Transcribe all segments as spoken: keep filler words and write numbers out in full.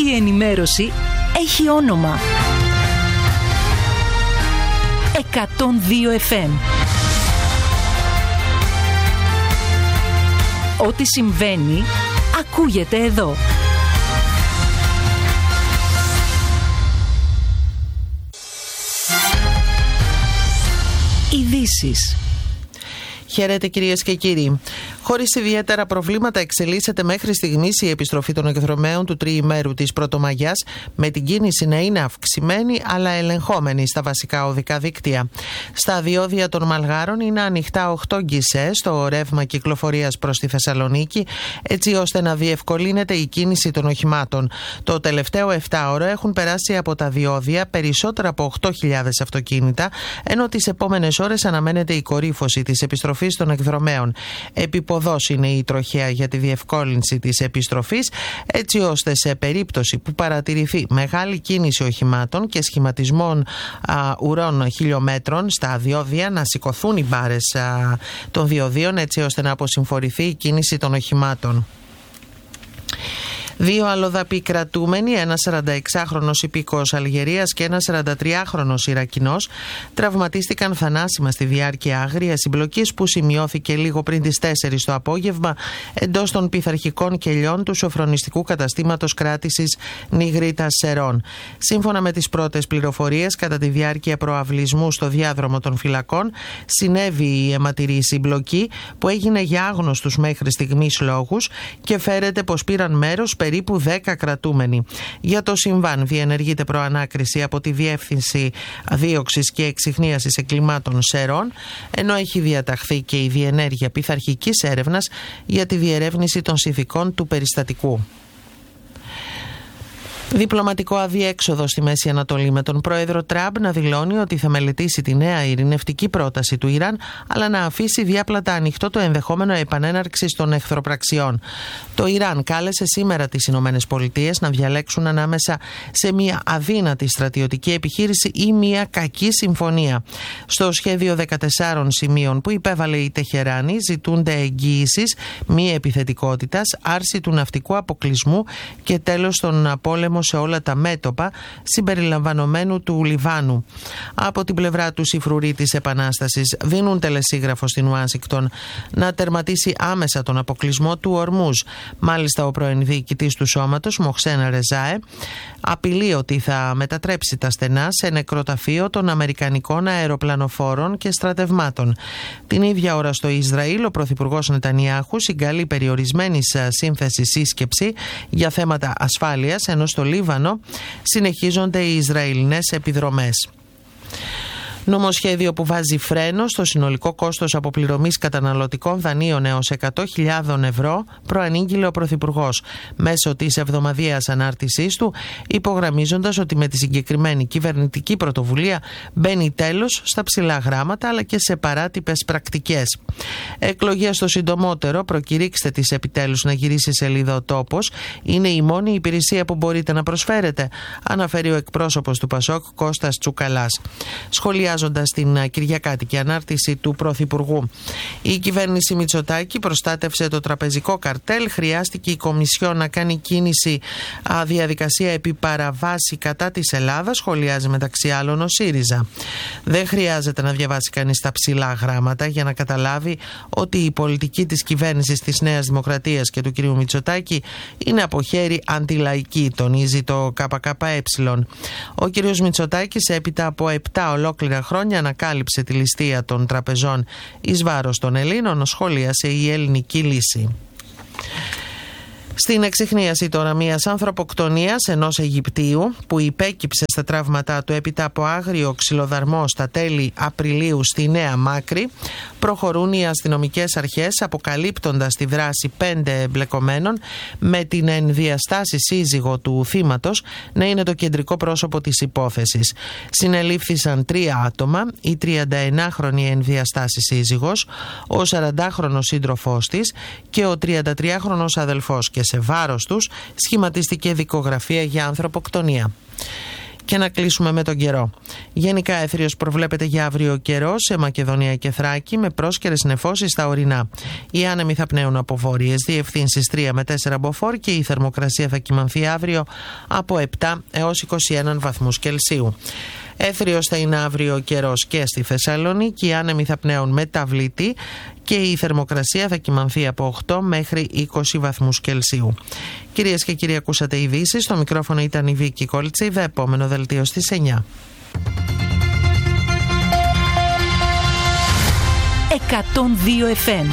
η ενημέρωση έχει όνομα. εκατόν δύο εφ εμ. Ό,τι συμβαίνει, ακούγεται εδώ. Ειδήσεις. Χαίρετε κυρίες και κύριοι. Χωρίς ιδιαίτερα προβλήματα εξελίσσεται μέχρι στιγμής η επιστροφή των εκδρομέων του τριημέρου της Πρωτομαγιάς, με την κίνηση να είναι αυξημένη αλλά ελεγχόμενη στα βασικά οδικά δίκτυα. Στα διόδια των Μαλγάρων είναι ανοιχτά οκτώ γκισέ στο ρεύμα κυκλοφορίας προς τη Θεσσαλονίκη, έτσι ώστε να διευκολύνεται η κίνηση των οχημάτων. Το τελευταίο επτάωρο έχουν περάσει από τα διόδια περισσότερα από οκτώ χιλιάδες αυτοκίνητα, ενώ τις επόμενες ώρες αναμένεται η κορύφωση της επιστροφής των εκδρομέων. Επιποδός είναι η τροχέα για τη διευκόλυνση της επιστροφής, έτσι ώστε σε περίπτωση που παρατηρηθεί μεγάλη κίνηση οχημάτων και σχηματισμών α, ουρών χιλιόμετρων στα διόδια, να σηκωθούν οι μπάρες α, των διοδίων, έτσι ώστε να αποσυμφορηθεί η κίνηση των οχημάτων. Δύο αλλοδαποί κρατούμενοι, ένας σαρανταεξάχρονος υπήκοος Αλγερίας και ένας σαραντατριάχρονος Ιρακινός, τραυματίστηκαν θανάσιμα στη διάρκεια άγριας συμπλοκής που σημειώθηκε λίγο πριν τις τέσσερις το απόγευμα εντός των πειθαρχικών κελιών του σοφρονιστικού καταστήματος κράτησης Νιγρίτας Σερών. Σύμφωνα με τις πρώτες πληροφορίες, κατά τη διάρκεια προαυλισμού στο διάδρομο των φυλακών, συνέβη η αιματηρή συμπλοκή που έγινε για άγνωστους μέχρι στιγμής λόγους και φέρεται πως πήραν μέρος περίπου δέκα κρατούμενοι. Για το συμβάν διενεργείται προανάκριση από τη Διεύθυνση Δίωξης και Εξιχνίασης Εγκλημάτων Σερών, ενώ έχει διαταχθεί και η διενέργεια πειθαρχικής έρευνας για τη διερεύνηση των συνθηκών του περιστατικού. Διπλωματικό αδιέξοδο στη Μέση Ανατολή, με τον πρόεδρο Τραμπ να δηλώνει ότι θα μελετήσει τη νέα ειρηνευτική πρόταση του Ιράν, αλλά να αφήσει διάπλατα ανοιχτό το ενδεχόμενο επανέναρξης των εχθροπραξιών. Το Ιράν κάλεσε σήμερα τις Ηνωμένες Πολιτείες να διαλέξουν ανάμεσα σε μια αδύνατη στρατιωτική επιχείρηση ή μια κακή συμφωνία. Στο σχέδιο δεκατεσσάρων σημείων που υπέβαλε η Τεχεράνη ζητούνται εγγύησεις μη επιθετικότητας, άρση του ναυτικού αποκλεισμού και τέλος των πόλεμων σε όλα τα μέτωπα, συμπεριλαμβανομένου του Λιβάνου. Από την πλευρά του, οι φρουροί της Επανάστασης δίνουν τελεσίγραφο στην Ουάσιγκτον να τερματίσει άμεσα τον αποκλεισμό του Ορμούζ. Μάλιστα, ο πρώην διοικητής του σώματος, Μοχσέν Ρεζάε, απειλεί ότι θα μετατρέψει τα στενά σε νεκροταφείο των αμερικανικών αεροπλανοφόρων και στρατευμάτων. Την ίδια ώρα στο Ισραήλ, ο πρωθυπουργός Νετανιάχου συγκαλεί περιορισμένης σύνθεσης σύσκεψη για θέματα ασφάλειας, ενώ στο Λίβανο συνεχίζονται οι Ισραηλινές επιδρομές. Νομοσχέδιο που βάζει φρένο στο συνολικό κόστος αποπληρωμής καταναλωτικών δανείων έως εκατό χιλιάδες ευρώ, προανήγγειλε ο Πρωθυπουργός μέσω της εβδομαδιαίας ανάρτησής του, υπογραμμίζοντας ότι με τη συγκεκριμένη κυβερνητική πρωτοβουλία μπαίνει τέλος στα ψηλά γράμματα αλλά και σε παράτυπες πρακτικές. Εκλογές το συντομότερο, προκηρύξτε τις επιτέλους να γυρίσει σελίδα ο τόπος. Είναι η μόνη υπηρεσία που μπορείτε να προσφέρετε, αναφέρει ο εκπρόσωπος του Πασόκ Κώστας Τσουκαλάς. Σχολιάζοντας την κυριακάτικη ανάρτηση του Πρωθυπουργού, η κυβέρνηση Μητσοτάκη προστάτευσε το τραπεζικό καρτέλ. Χρειάστηκε η Κομισιόν να κάνει κίνηση α, διαδικασία επί παραβάση κατά της Ελλάδας, σχολιάζει μεταξύ άλλων ο ΣΥΡΙΖΑ. Δεν χρειάζεται να διαβάσει κανείς τα ψηλά γράμματα για να καταλάβει ότι η πολιτική της κυβέρνησης της Νέας Δημοκρατίας και του κ. Μητσοτάκη είναι από χέρι αντιλαϊκή, τονίζει το ΚΚΕ. Ο κ. Μητσοτάκης, έπειτα από επτά ολόκληρα χρόνια, ανακάλυψε τη ληστεία των τραπεζών εις βάρος των Ελλήνων, σχολίασε η ελληνική λύση. Στην εξιχνίαση τώρα μιας ανθρωποκτονίας ενός Αιγυπτίου που υπέκυψε στα τραύματά του έπειτα από άγριο ξυλοδαρμό στα τέλη Απριλίου στη Νέα Μάκρη, προχωρούν οι αστυνομικές αρχές αποκαλύπτοντας τη δράση πέντε εμπλεκομένων, με την ενδιαστάση σύζυγο του θύματος να είναι το κεντρικό πρόσωπο της υπόθεσης. Συνελήφθησαν τρία άτομα, η τριανταενάχρονη ενδιαστάση σύζυγος, ο σαραντάχρονος σύντροφός της και ο τριαντατριάχρονος αδελφός, και σε βάρος τους σχηματίστηκε δικογραφία για ανθρωποκτονία. Και να κλείσουμε με τον καιρό. Γενικά έθριος προβλέπεται για αύριο καιρό σε Μακεδονία και Θράκη με πρόσκαιρες νεφώσεις στα ορεινά. Οι άνεμοι θα πνέουν από βόρειες διευθύνσεις τρία με τέσσερα μποφόρ και η θερμοκρασία θα κυμανθεί αύριο από επτά έως είκοσι ένα βαθμούς Κελσίου. Έθριος θα είναι αύριο καιρός και στη Θεσσαλονίκη, οι άνεμοι θα πνέουν μεταβλητή και η θερμοκρασία θα κυμανθεί από οκτώ μέχρι είκοσι βαθμούς Κελσίου. Κυρίες και κύριοι, ακούσατε ειδήσεις. Στο μικρόφωνο ήταν η Βίκη Κολτσίδα. Επόμενο δελτίο στις εννιά. εκατόν δύο εφ εμ.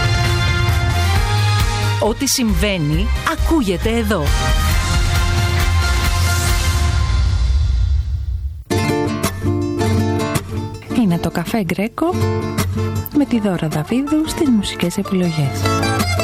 Ό,τι συμβαίνει ακούγεται εδώ. Είναι το Καφέ Γκρέκο με τη Δώρα Δαβίδου στις μουσικές επιλογές.